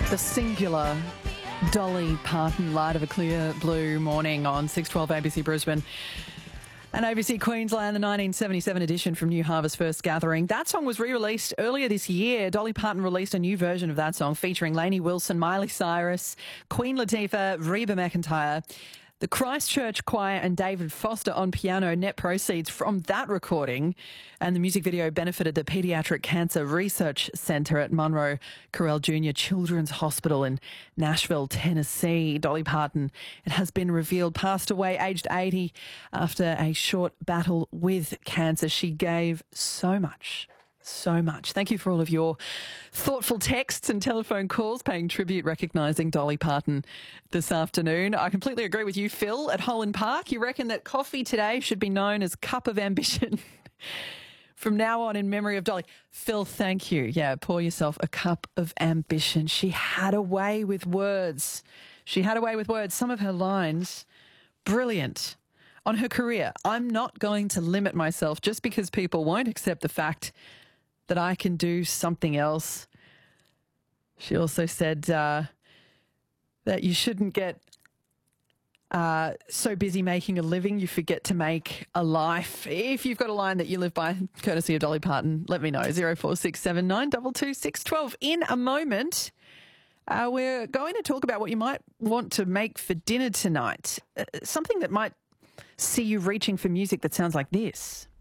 The singular Dolly Parton, Light of a Clear Blue Morning on 612 ABC Brisbane and ABC Queensland, the 1977 edition from New Harvest First Gathering. That song was re-released earlier this year. Dolly Parton released a new version of that song featuring Lainey Wilson, Miley Cyrus, Queen Latifah, Reba McEntire, the Christchurch Choir and David Foster on piano. Net proceeds from that recording and the music video benefited the Pediatric Cancer Research Centre at Monroe Carell Jr. Children's Hospital in Nashville, Tennessee. Dolly Parton, it has been revealed, passed away aged 80 after a short battle with cancer. She gave so much. So much. Thank you for all of your thoughtful texts and telephone calls paying tribute, recognising Dolly Parton this afternoon. I completely agree with you, Phil, at Holland Park. You reckon that coffee today should be known as Cup of Ambition from now on in memory of Dolly. Phil, thank you. Yeah, pour yourself a cup of ambition. She had a way with words. She had a way with words. Some of her lines, brilliant. On her career, I'm not going to limit myself just because people won't accept the fact that I can do something else. She also said that you shouldn't get so busy making a living you forget to make a life. If you've got a line that you live by, courtesy of Dolly Parton, let me know. 0467 222 612. In a moment, we're going to talk about what you might want to make for dinner tonight. Something that might see you reaching for music that sounds like this.